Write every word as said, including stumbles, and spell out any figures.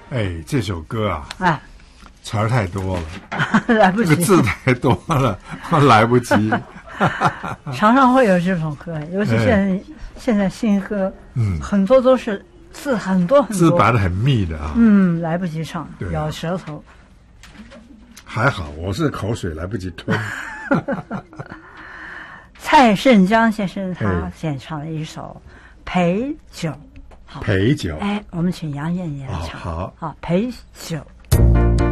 哎，这首歌啊， 哎， 词儿太多了， 来不及， 这个字太多了，来不及。 常常会有这种歌，尤其现在、哎、现在新歌， 嗯， 很多都是字很多很多， 字摆得很密的啊， 嗯，来不及唱， 对啊、 咬舌头。 还好，我是口水来不及吞。 蔡胜江先生他演唱了一首《陪酒》， 陪酒， 哎，我们请杨燕也唱， 哦、好， 好，陪酒。